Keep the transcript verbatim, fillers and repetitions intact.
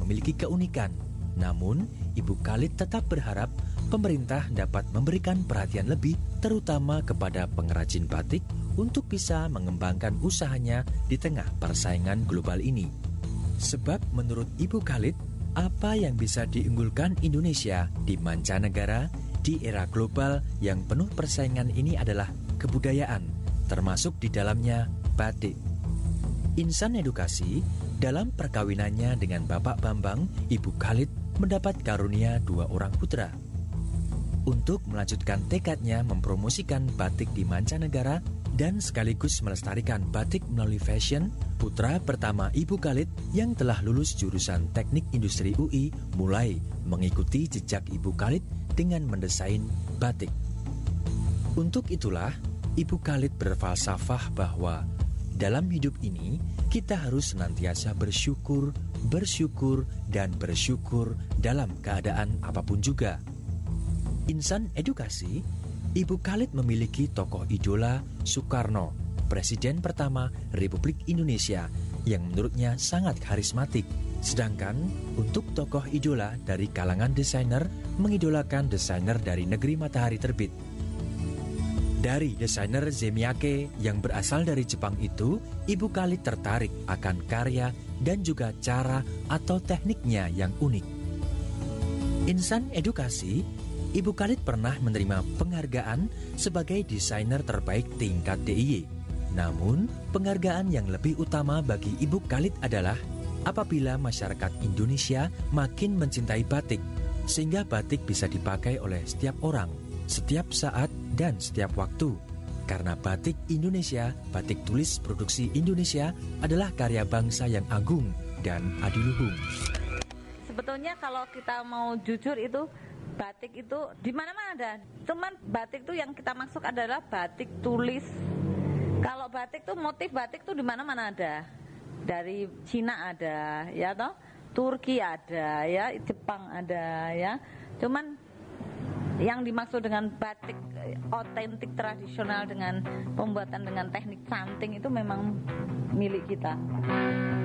memiliki keunikan. Namun, Ibu Khalid tetap berharap pemerintah dapat memberikan perhatian lebih terutama kepada pengrajin batik untuk bisa mengembangkan usahanya di tengah persaingan global ini. Sebab menurut Ibu Khalid, apa yang bisa diunggulkan Indonesia di mancanegara di era global yang penuh persaingan ini adalah kebudayaan, termasuk di dalamnya batik. Insan Edukasi dalam perkawinannya dengan Bapak Bambang, Ibu Khalid mendapat karunia dua orang putra. Untuk melanjutkan tekadnya mempromosikan batik di mancanegara dan sekaligus melestarikan batik melalui fashion, putra pertama Ibu Khalid yang telah lulus jurusan Teknik Industri U I mulai mengikuti jejak Ibu Khalid dengan mendesain batik. Untuk itulah, Ibu Khalid berfalsafah bahwa dalam hidup ini, kita harus senantiasa bersyukur, bersyukur, dan bersyukur dalam keadaan apapun juga. Insan Edukasi, Ibu Khalid memiliki tokoh idola Soekarno, Presiden pertama Republik Indonesia, yang menurutnya sangat karismatik. Sedangkan untuk tokoh idola dari kalangan desainer, mengidolakan desainer dari negeri matahari terbit. Dari desainer Zemiake yang berasal dari Jepang itu, Ibu Khalid tertarik akan karya dan juga cara atau tekniknya yang unik. Insan Edukasi, Ibu Khalid pernah menerima penghargaan sebagai desainer terbaik tingkat D I Y. Namun, penghargaan yang lebih utama bagi Ibu Khalid adalah apabila masyarakat Indonesia makin mencintai batik, sehingga batik bisa dipakai oleh setiap orang, setiap saat, dan setiap waktu. Karena batik Indonesia, batik tulis produksi Indonesia adalah karya bangsa yang agung dan adiluhung. Sebetulnya kalau kita mau jujur itu, batik itu di mana-mana ada. Cuman batik itu yang kita maksud adalah batik tulis. Kalau batik tuh motif batik tuh di mana-mana ada. Dari Cina ada, ya toh, Turki ada, ya, Jepang ada, ya. Cuman yang dimaksud dengan batik otentik tradisional dengan pembuatan dengan teknik canting itu memang milik kita.